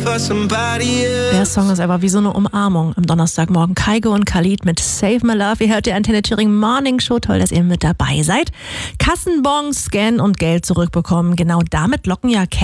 Der Song ist aber wie so eine Umarmung am Donnerstagmorgen. Kygo und Khalid mit Save My Love. Ihr hört die Antenne Thüringen Morning Show. Toll, dass ihr mit dabei seid. Kassenbons, Scan und Geld zurückbekommen. Genau damit locken ja